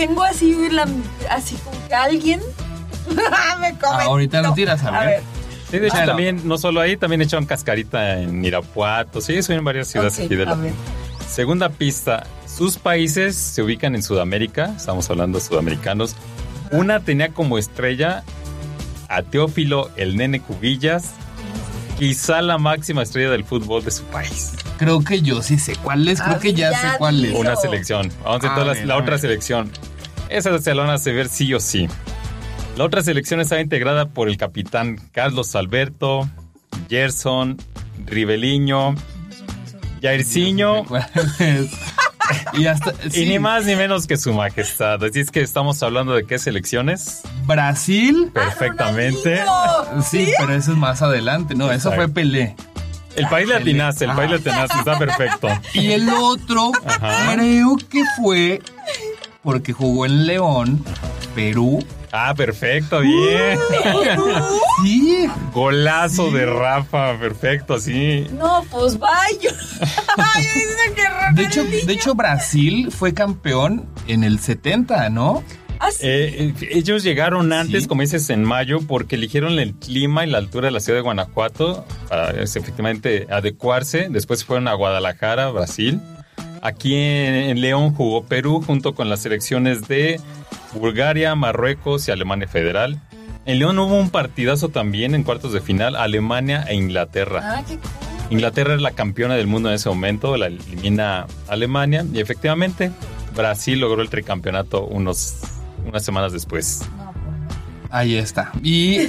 tengo así como que alguien me comentó. Ahorita lo tiras, a ver. Sí, de hecho también, no solo ahí, también echaron cascarita en Irapuato. Sí, son en varias ciudades aquí de la... Segunda pista, sus países se ubican en Sudamérica, estamos hablando de sudamericanos. Una tenía como estrella a Teófilo el Nene Cubillas, quizá la máxima estrella del fútbol de su país. Creo que yo sí sé cuál es, creo que ya sé cuál es. Una selección, vamos a ver la otra selección. Esa se la van a ver sí o sí. La otra selección estaba integrada por el capitán Carlos Alberto, Gerson, Riveliño, Jairzinho y ni más ni menos que su majestad. Así es que estamos hablando de qué selecciones. Brasil. Perfectamente. Sí, pero eso es más adelante. No, eso fue Pelé. El país le atinaste, está perfecto. Y el otro, creo que fue porque jugó en León, Perú. Ah, perfecto, bien. Sí. Golazo de Rafa, perfecto, sí. No, pues vaya. De hecho, Brasil fue campeón en el 70, ¿no? Ellos llegaron antes, como dices, en mayo, porque eligieron el clima y la altura de la ciudad de Guanajuato para efectivamente adecuarse. Después fueron a Guadalajara, Brasil. Aquí en León jugó Perú junto con las selecciones de Bulgaria, Marruecos y Alemania Federal. En León hubo un partidazo también en cuartos de final, Alemania e Inglaterra. Qué cool. Inglaterra es la campeona del mundo en ese momento, la elimina Alemania y efectivamente Brasil logró el tricampeonato unas semanas después. Ahí está. Y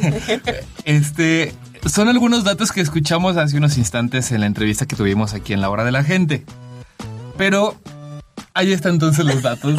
son algunos datos que escuchamos hace unos instantes en la entrevista que tuvimos aquí en La Hora de la Gente. Pero ahí están entonces los datos.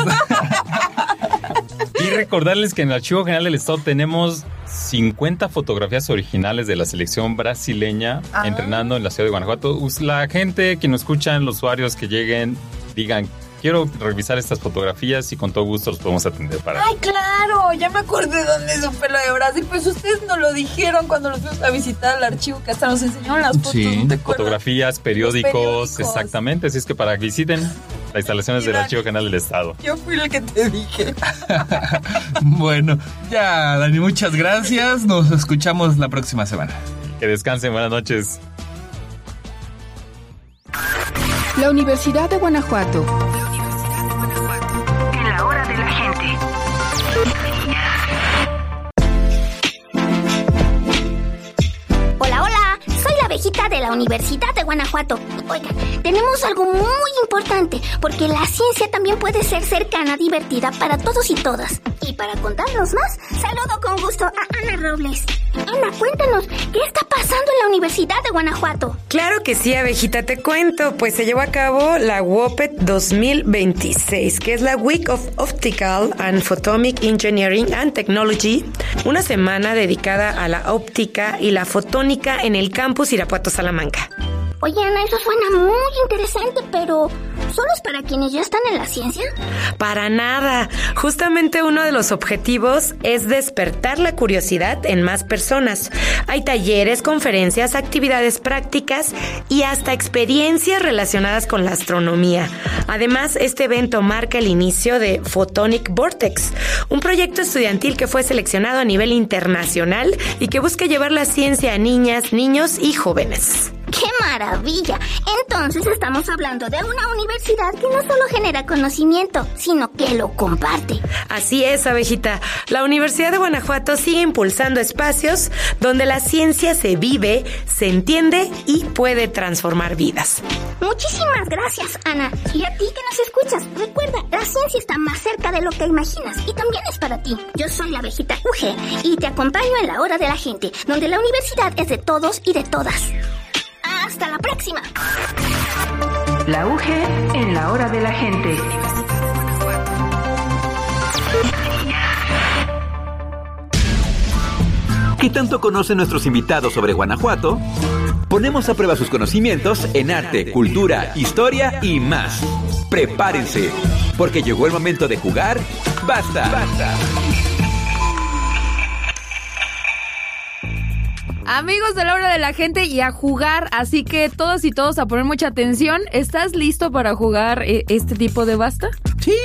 Y recordarles que en el Archivo General del Estado tenemos 50 fotografías originales de la selección brasileña entrenando en la ciudad de Guanajuato. La gente que nos escuchan, los usuarios que lleguen, digan, quiero revisar estas fotografías y con todo gusto los podemos atender para... ¡Ay, claro! Ya me acordé dónde supe lo de Brasil. Pues ustedes nos lo dijeron cuando los fuimos a visitar al archivo, que hasta nos enseñaron las fotos. Sí. ¿No te acuerdas? Fotografías, periódicos, exactamente. Así es que para que visiten las instalaciones del Archivo General del Estado. Yo fui el que te dije. Bueno, ya, Dani, muchas gracias. Nos escuchamos la próxima semana. Que descansen, buenas noches. La Universidad de Guanajuato. En la hora de la gente. Hola, hola, soy la abejita de la Universidad de Guanajuato. Oigan, tenemos algo muy importante, porque la ciencia también puede ser cercana, divertida para todos y todas. Y para contarnos más, saludo con gusto a Ana Robles. Ana, cuéntanos, ¿qué está pasando en la Universidad de Guanajuato? Claro que sí, abejita, te cuento. Pues se llevó a cabo la WOPET 2026, que es la Week of Optical and Photomic Engineering and Technology, una semana dedicada a la óptica y la fotónica en el campus Irapuato Salamanca. Oye, Ana, eso suena muy interesante, pero ¿solo es para quienes ya están en la ciencia? Para nada. Justamente uno de los objetivos es despertar la curiosidad en más personas. Hay talleres, conferencias, actividades prácticas y hasta experiencias relacionadas con la astronomía. Además, este evento marca el inicio de Photonic Vortex, un proyecto estudiantil que fue seleccionado a nivel internacional y que busca llevar la ciencia a niñas, niños y jóvenes. ¡Qué maravilla! Entonces estamos hablando de una universidad que no solo genera conocimiento, sino que lo comparte. Así es, abejita. La Universidad de Guanajuato sigue impulsando espacios donde la ciencia se vive, se entiende y puede transformar vidas. Muchísimas gracias, Ana. Y a ti que nos escuchas, recuerda, la ciencia está más cerca de lo que imaginas y también es para ti. Yo soy la abejita UG y te acompaño en la hora de la gente, donde la universidad es de todos y de todas. ¡Hasta la próxima! La UG en la hora de la gente. ¿Qué tanto conocen nuestros invitados sobre Guanajuato? Ponemos a prueba sus conocimientos en arte, cultura, historia y más. Prepárense, porque llegó el momento de jugar. ¡Basta! ¡Basta! Amigos de la hora de la gente y a jugar, así que todos y todos a poner mucha atención. ¿Estás listo para jugar este tipo de basta? Sí.